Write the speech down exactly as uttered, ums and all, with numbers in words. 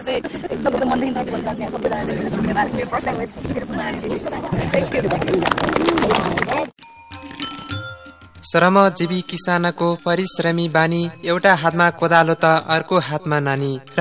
त्यो चाहिँ एकदम एकदम मनदेखि धन्यवाद भन्न चाहन्छु सबैजनाले धन्यवाद मेरो फर्स्ट टाइम श्रमजीवी किसानको परिश्रमी बानी एउटा हातमा कोदालो त अर्को हातमा नानी